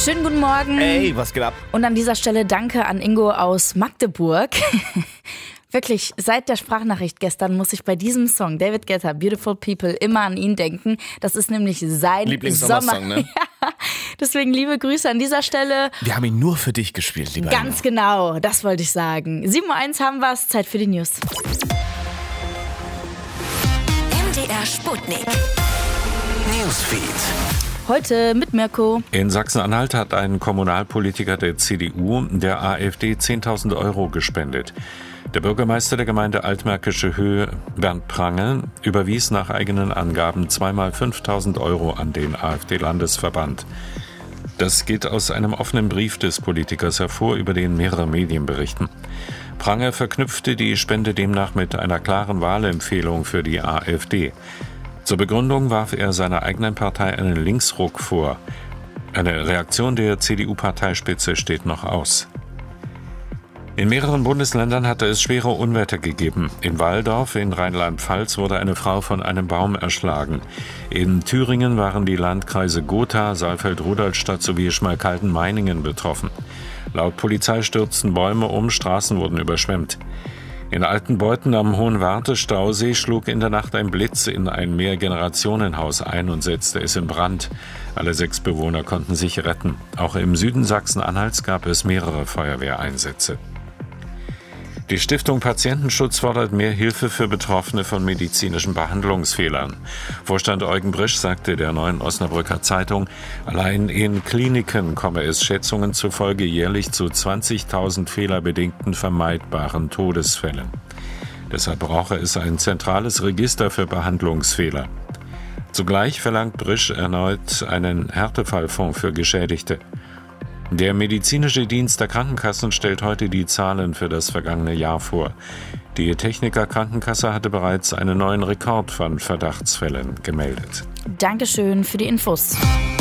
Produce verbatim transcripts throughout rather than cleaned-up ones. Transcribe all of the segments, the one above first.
Schönen guten Morgen. Ey, was geht ab? Und an dieser Stelle danke an Ingo aus Magdeburg. Wirklich, seit der Sprachnachricht gestern muss ich bei diesem Song, David Guetta, Beautiful People, immer an ihn denken. Das ist nämlich sein Lieblings-Sommersong, Sommer- ne? Ja, deswegen liebe Grüße an dieser Stelle. Wir haben ihn nur für dich gespielt, lieber Ganz Ingo. genau, das wollte ich sagen. sieben Uhr eins haben wir es, Zeit für die News. M D R Sputnik. Newsfeed. Heute mit Mirko. In Sachsen-Anhalt hat ein Kommunalpolitiker der C D U der AfD zehntausend Euro gespendet. Der Bürgermeister der Gemeinde Altmärkische Höhe, Bernd Prange, überwies nach eigenen Angaben zweimal fünftausend Euro an den AfD-Landesverband. Das geht aus einem offenen Brief des Politikers hervor, über den mehrere Medien berichten. Prange verknüpfte die Spende demnach mit einer klaren Wahlempfehlung für die AfD. Zur Begründung warf er seiner eigenen Partei einen Linksruck vor. Eine Reaktion der C D U-Parteispitze steht noch aus. In mehreren Bundesländern hatte es schwere Unwetter gegeben. In Walldorf in Rheinland-Pfalz wurde eine Frau von einem Baum erschlagen. In Thüringen waren die Landkreise Gotha, Saalfeld-Rudolstadt sowie Schmalkalden-Meiningen betroffen. Laut Polizei stürzten Bäume um, Straßen wurden überschwemmt. In Altenbeuthen am Hohenwarte-Stausee schlug in der Nacht ein Blitz in ein Mehrgenerationenhaus ein und setzte es in Brand. Alle sechs Bewohner konnten sich retten. Auch im Süden Sachsen-Anhalts gab es mehrere Feuerwehreinsätze. Die Stiftung Patientenschutz fordert mehr Hilfe für Betroffene von medizinischen Behandlungsfehlern. Vorstand Eugen Brisch sagte der Neuen Osnabrücker Zeitung, allein in Kliniken komme es Schätzungen zufolge jährlich zu zwanzigtausend fehlerbedingten vermeidbaren Todesfällen. Deshalb brauche es ein zentrales Register für Behandlungsfehler. Zugleich verlangt Brisch erneut einen Härtefallfonds für Geschädigte. Der medizinische Dienst der Krankenkassen stellt heute die Zahlen für das vergangene Jahr vor. Die Techniker Krankenkasse hatte bereits einen neuen Rekord von Verdachtsfällen gemeldet. Dankeschön für die Infos.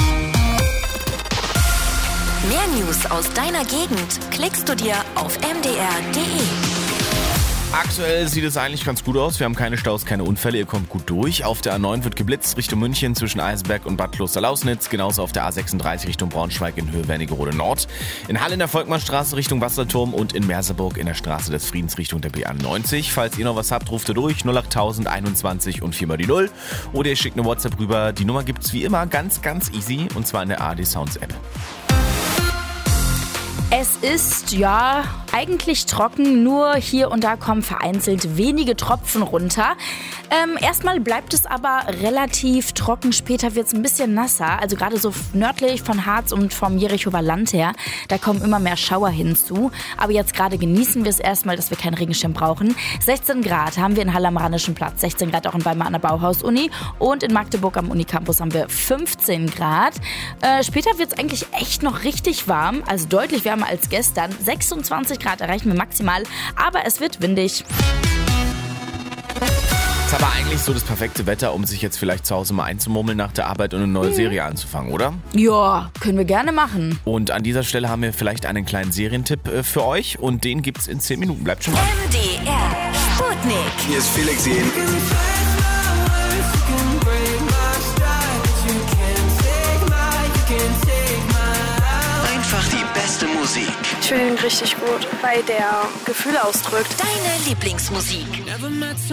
Mehr News aus deiner Gegend klickst du dir auf m d r punkt d e. Aktuell sieht es eigentlich ganz gut aus. Wir haben keine Staus, keine Unfälle. Ihr kommt gut durch. Auf der A neun wird geblitzt Richtung München zwischen Eisenberg und Bad Klosterlausnitz. Genauso auf der A sechsunddreißig Richtung Braunschweig in Höhe Wernigerode Nord. In Halle in der Volkmannstraße Richtung Wasserturm und in Merseburg in der Straße des Friedens Richtung der B neunzig. Falls ihr noch was habt, ruft ihr durch null acht tausend einundzwanzig und viermal die null. Oder ihr schickt eine WhatsApp rüber. Die Nummer gibt's wie immer ganz, ganz easy und zwar in der A R D Sounds App. Es ist, ja, eigentlich trocken, nur hier und da kommen vereinzelt wenige Tropfen runter. Ähm, erstmal bleibt es aber relativ trocken, später wird es ein bisschen nasser, also gerade so nördlich von Harz und vom Jerichower Land her, da kommen immer mehr Schauer hinzu. Aber jetzt gerade genießen wir es erstmal, dass wir keinen Regenschirm brauchen. sechzehn Grad haben wir in Halle am Rheinischen Platz, sechzehn Grad auch in Weimar an der Bauhaus-Uni und in Magdeburg am Unicampus haben wir fünfzehn Grad. Äh, später wird es eigentlich echt noch richtig warm, also deutlich wärmer als gestern. sechsundzwanzig Grad erreichen wir maximal, aber es wird windig. Ist aber eigentlich so das perfekte Wetter, um sich jetzt vielleicht zu Hause mal einzumurmeln nach der Arbeit und eine neue Serie anzufangen, oder? Ja, können wir gerne machen. Und an dieser Stelle haben wir vielleicht einen kleinen Serientipp äh, für euch und den gibt's in zehn Minuten. Bleibt schon dran. M D R Sputnik. Hier ist Felix Jen. Einfach die beste Musik. Ich finde ihn richtig gut, weil der Gefühle ausdrückt. Deine Lieblingsmusik.